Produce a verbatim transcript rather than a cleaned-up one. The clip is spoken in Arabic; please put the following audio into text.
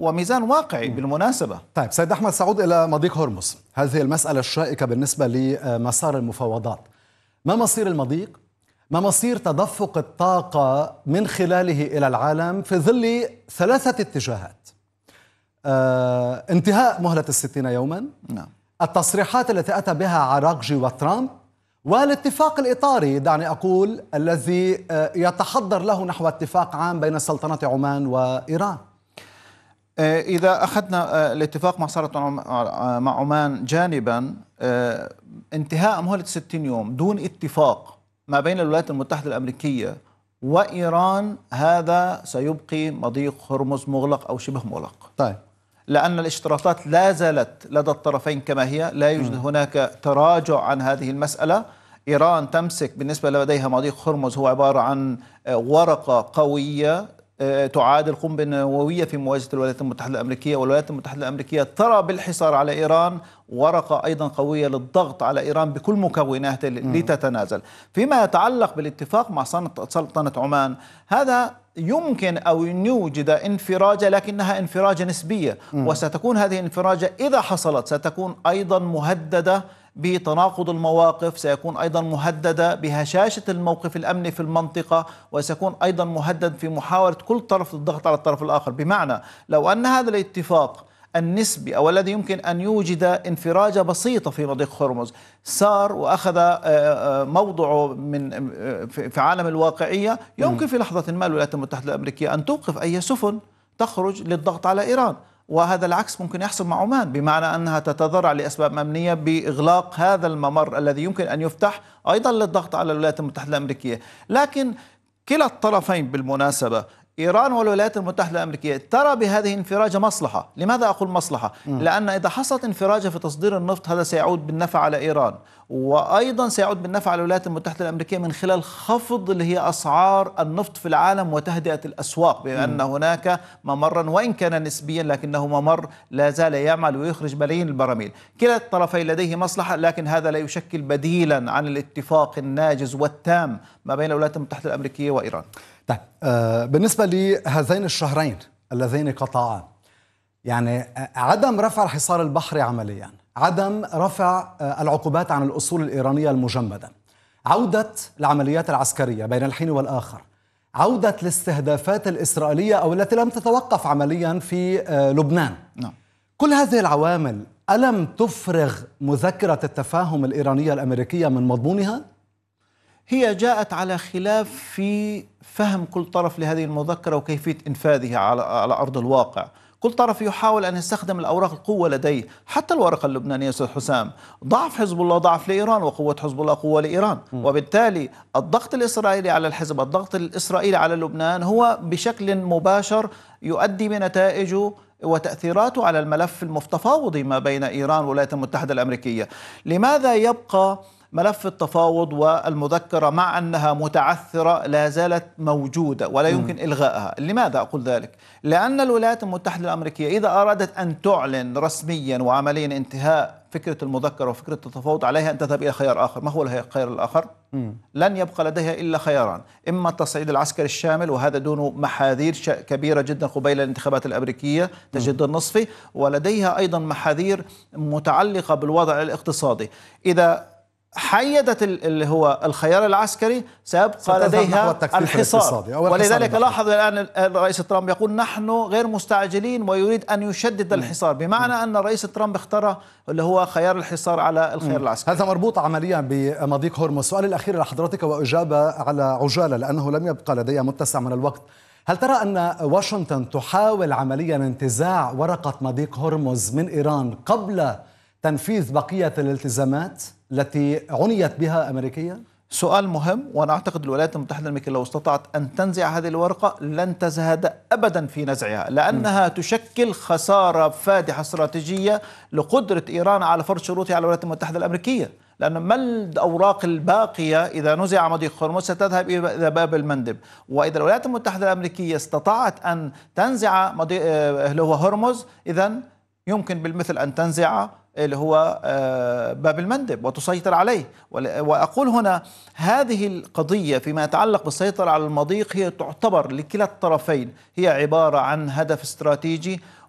وميزان واقعي بالمناسبة. طيب سيد أحمد، سأعود إلى مضيق هرمز، هذه المسألة الشائكة بالنسبة لمسار المفاوضات. ما مصير المضيق؟ ما مصير تدفق الطاقة من خلاله إلى العالم في ظل ثلاثة اتجاهات؟ آه، انتهاء مهلة الستين يوما، نعم. التصريحات التي أتى بها عراقجي وترامب، والاتفاق الإطاري دعني أقول الذي يتحضر له نحو اتفاق عام بين سلطنة عمان وإيران. إذا أخذنا الاتفاق مع سلطنة مع عمان جانبا، انتهاء مهلة ستين يوم دون اتفاق ما بين الولايات المتحدة الأمريكية وإيران، هذا سيبقي مضيق هرمز مغلق أو شبه مغلق. طيب. لأن الاشتراطات لا زالت لدى الطرفين كما هي، لا يوجد هناك تراجع عن هذه المسألة. إيران تمسك بالنسبة لديها مضيق هرمز هو عبارة عن ورقة قوية تعادل قنبلة نووية في مواجهة الولايات المتحدة الأمريكية، والولايات المتحدة الأمريكية ترى بالحصار على إيران ورقة أيضا قوية للضغط على إيران بكل مكوناتها لتتنازل. فيما يتعلق بالاتفاق مع سلطنة عمان، هذا يمكن أو يوجد انفراجة، لكنها انفراجة نسبية، وستكون هذه الانفراجة إذا حصلت ستكون أيضا مهددة بتناقض المواقف، سيكون أيضا مهددة بهشاشة الموقف الأمني في المنطقة، وسيكون أيضا مهدد في محاولة كل طرف للضغط على الطرف الآخر. بمعنى لو أن هذا الاتفاق النسبي أو الذي يمكن أن يوجد انفراجة بسيطة في مضيق هرمز صار وأخذ موضعه من في عالم الواقعية، يمكن في لحظة ما الولايات المتحدة الأمريكية أن توقف أي سفن تخرج للضغط على إيران، وهذا العكس ممكن يحصل مع عمان، بمعنى أنها تتذرع لأسباب أمنية بإغلاق هذا الممر الذي يمكن أن يفتح أيضا للضغط على الولايات المتحدة الأمريكية. لكن كلا الطرفين بالمناسبة، إيران والولايات المتحدة الأمريكية، ترى بهذه الانفراجة مصلحة. لماذا أقول مصلحة؟ لأن إذا حصلت انفراجة في تصدير النفط هذا سيعود بالنفع على إيران، وأيضا سيعود بالنفع على الولايات المتحدة الأمريكية من خلال خفض اللي هي أسعار النفط في العالم وتهدئة الأسواق، بأن هناك ممرا وإن كان نسبيا لكنه ممر لا زال يعمل ويخرج ملايين البراميل. كلا الطرفين لديه مصلحة، لكن هذا لا يشكل بديلا عن الاتفاق الناجز والتام ما بين الولايات المتحدة الأمريكية وإيران. طيب آه بالنسبة لهذين الشهرين اللذين قطعا، يعني عدم رفع الحصار البحري عمليا، عدم رفع آه العقوبات عن الأصول الإيرانية المجمدة، عودة العمليات العسكرية بين الحين والآخر، عودة الاستهدافات الإسرائيلية أو التي لم تتوقف عمليا في آه لبنان. نعم. كل هذه العوامل ألم تفرغ مذكرة التفاهم الإيرانية الأمريكية من مضمونها؟ هي جاءت على خلاف في فهم كل طرف لهذه المذكرة وكيفية إنفاذها على على أرض الواقع. كل طرف يحاول أن يستخدم الأوراق القوة لديه، حتى الورقة اللبنانية أستاذ حسام، ضعف حزب الله ضعف لإيران، وقوة حزب الله قوة لإيران، م. وبالتالي الضغط الإسرائيلي على الحزب، الضغط الإسرائيلي على لبنان هو بشكل مباشر يؤدي بنتائجه وتأثيراته على الملف المتفاوضي ما بين إيران والولايات المتحدة الأمريكية. لماذا يبقى ملف التفاوض والمذكرة مع أنها متعثرة لا زالت موجودة ولا يمكن إلغائها؟ لماذا أقول ذلك؟ لأن الولايات المتحدة الأمريكية إذا أرادت أن تعلن رسميا وعمليا انتهاء فكرة المذكرة وفكرة التفاوض، عليها أن تذهب إلى خيار آخر. ما هو الخيار الآخر؟ مم. لن يبقى لديها إلا خياران: إما التصعيد العسكري الشامل، وهذا دون محاذير كبيرة جدا قبيل الانتخابات الأمريكية، تجديد النصفي، ولديها أيضا محاذير متعلقة بالوضع الاقتصادي. إذا حيدت اللي هو الخيار العسكري سيبقى لديها الحصار، ولذلك لاحظ الآن الرئيس ترامب يقول نحن غير مستعجلين ويريد أن يشدد الحصار، بمعنى أن الرئيس ترامب اختار اللي هو خيار الحصار على الخيار العسكري. هذا مربوط عمليا بمضيق هرمز. السؤال الأخير لحضرتك وإجابة على عجالة لأنه لم يبقى لدي متسع من الوقت. هل ترى أن واشنطن تحاول عمليا انتزاع ورقة مضيق هرمز من إيران قبل تنفيذ بقية الالتزامات التي عنيت بها أمريكيا؟ سؤال مهم، وأنا أعتقد الولايات المتحدة الأمريكية لو استطاعت أن تنزع هذه الورقة لن تزهد أبدا في نزعها، لأنها م. تشكل خسارة فادحة استراتيجية لقدرة إيران على فرض شروطها على الولايات المتحدة الأمريكية. لأن ما الأوراق الباقية إذا نزع مضيق هرمز ستذهب إلى باب المندب، وإذا الولايات المتحدة الأمريكية استطاعت أن تنزع مضيق اللي هو هرمز، إذن يمكن بالمثل أن تنزع اللي هو باب المندب وتسيطر عليه. وأقول هنا هذه القضية فيما يتعلق بالسيطرة على المضيق هي تعتبر لكلا الطرفين هي عبارة عن هدف استراتيجي،